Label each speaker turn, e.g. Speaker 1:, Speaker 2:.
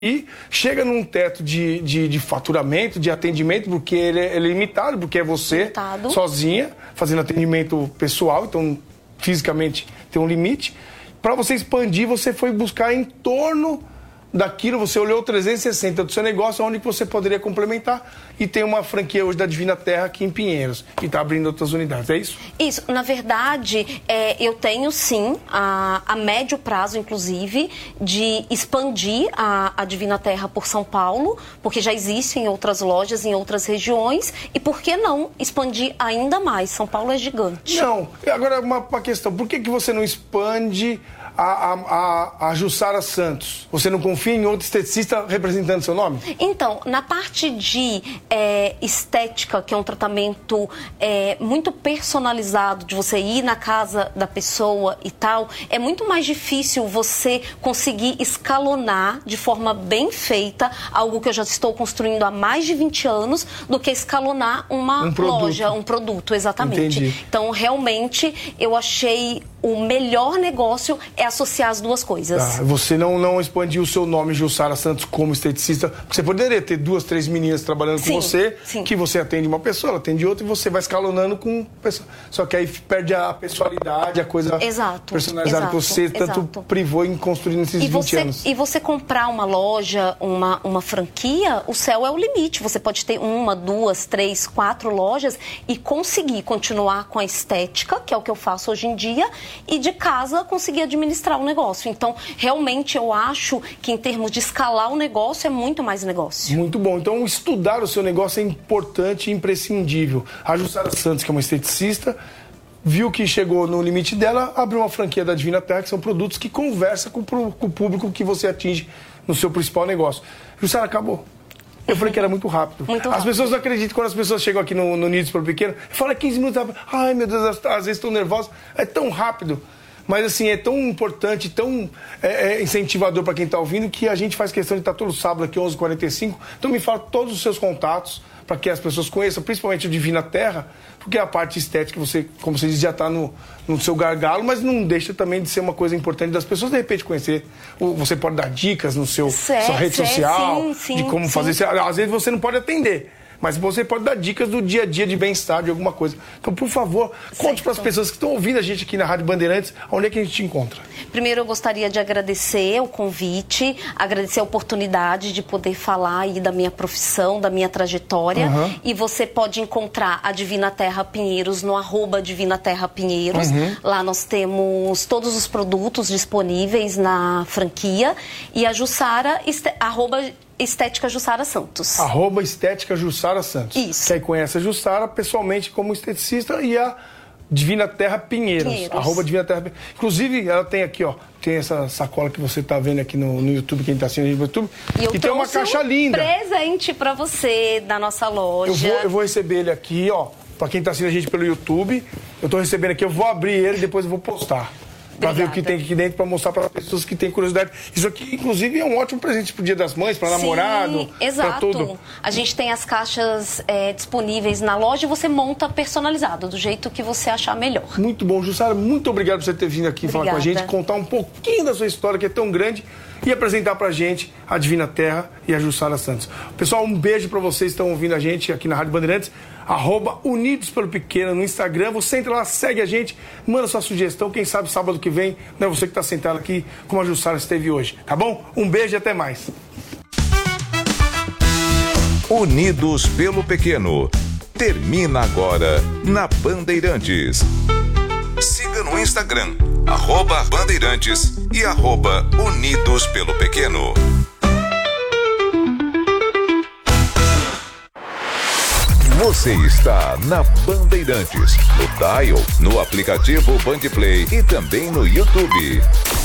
Speaker 1: E chega num teto de faturamento, de atendimento, porque ele é limitado, porque é você sozinha, fazendo atendimento pessoal, então fisicamente tem um limite. Para você expandir, você foi buscar em torno daquilo, você olhou 360 do seu negócio, onde você poderia complementar, e tem uma franquia hoje da Divina Terra aqui em Pinheiros, e está abrindo outras unidades, é isso?
Speaker 2: Isso, na verdade, eu tenho sim, a médio prazo, inclusive, de expandir a Divina Terra por São Paulo, porque já existem outras lojas em outras regiões, e por que não expandir ainda mais? São Paulo é gigante.
Speaker 1: Não, agora uma questão, por que você não expande a Jussara Santos? Você não confia em outro esteticista representando seu nome?
Speaker 2: Então, na parte de estética, que é um tratamento muito personalizado, de você ir na casa da pessoa e tal, é muito mais difícil você conseguir escalonar de forma bem feita algo que eu já estou construindo há mais de 20 anos, do que escalonar uma loja, um produto, exatamente.
Speaker 1: Entendi.
Speaker 2: Então, realmente, eu achei o melhor negócio é associar as duas coisas.
Speaker 1: Você não expandiu o seu nome, Jussara Santos, como esteticista, porque você poderia ter 2, 3 meninas trabalhando com você, que você atende uma pessoa, ela atende outra, e você vai escalonando com pessoa. Só que aí perde a pessoalidade, a coisa personalizada que você tanto privou em construir nesses 20 anos.
Speaker 2: E você comprar uma loja, uma franquia, o céu é o limite. Você pode ter 1, 2, 3, 4 lojas e conseguir continuar com a estética, que é o que eu faço hoje em dia, e de casa conseguir administrar o negócio. Então, realmente, eu acho que em termos de escalar o negócio, é muito mais negócio.
Speaker 1: Muito bom. Então, estudar o seu negócio é importante e imprescindível. A Jussara Santos, que é uma esteticista, viu que chegou no limite dela, abriu uma franquia da Divina Terra, que são produtos que conversam com o público que você atinge no seu principal negócio. Jussara, acabou. Eu falei que era muito rápido. As pessoas não acreditam quando as pessoas chegam aqui no Unidos pelo Pequeno. Fala 15 minutos. Ai, meu Deus, às vezes estão nervosas. É tão rápido. Mas, assim, é tão importante, tão incentivador para quem está ouvindo, que a gente faz questão de estar todo sábado aqui, 11h45. Então, me fala todos os seus contatos, para que as pessoas conheçam, principalmente o Divina Terra, porque a parte estética, você, como você diz, já está no seu gargalo, mas não deixa também de ser uma coisa importante das pessoas, de repente, conhecer. Você pode dar dicas no sua rede social, de como fazer. Às vezes você não pode atender, mas você pode dar dicas do dia a dia de bem-estar, de alguma coisa. Então, por favor, conte para as pessoas que estão ouvindo a gente aqui na Rádio Bandeirantes, onde é que a gente te encontra.
Speaker 2: Primeiro, eu gostaria de agradecer o convite, agradecer a oportunidade de poder falar aí da minha profissão, da minha trajetória. E você pode encontrar a Divina Terra Pinheiros no @Divina Terra Pinheiros. Lá nós temos todos os produtos disponíveis na franquia. E a Jussara, Estética Jussara Santos.
Speaker 1: Estética Jussara Santos.
Speaker 2: Isso.
Speaker 1: Que aí conhece a Jussara pessoalmente como esteticista, e a Divina Terra Pinheiros. Divina Terra Pinheiros. Inclusive, ela tem aqui, ó, tem essa sacola que você tá vendo aqui no YouTube, quem tá assistindo no YouTube. E tem uma caixa linda.
Speaker 2: Presente pra você da nossa loja.
Speaker 1: Eu vou receber ele aqui, ó, pra quem tá assistindo a gente pelo YouTube. Eu tô recebendo aqui, eu vou abrir ele e depois eu vou postar. Para ver o que tem aqui dentro, para mostrar para pessoas que têm curiosidade. Isso aqui, inclusive, é um ótimo presente pro Dia das Mães, para namorado, para tudo.
Speaker 2: A gente tem as caixas disponíveis na loja e você monta personalizado, do jeito que você achar melhor.
Speaker 1: Muito bom, Jussara. Muito obrigado por você ter vindo aqui falar com a gente, contar um pouquinho da sua história, que é tão grande, e apresentar pra gente a Divina Terra e a Jussara Santos. Pessoal, um beijo para vocês que estão ouvindo a gente aqui na Rádio Bandeirantes. @Unidos pelo Pequeno no Instagram. Você entra lá, segue a gente, manda sua sugestão. Quem sabe sábado que vem, não é você que está sentado aqui como a Jussara esteve hoje, tá bom? Um beijo e até mais.
Speaker 3: Unidos pelo Pequeno. Termina agora na Bandeirantes. Siga no Instagram, @Bandeirantes e @Unidos pelo Pequeno. Você está na Bandeirantes, no dial, no aplicativo Bandplay e também no YouTube.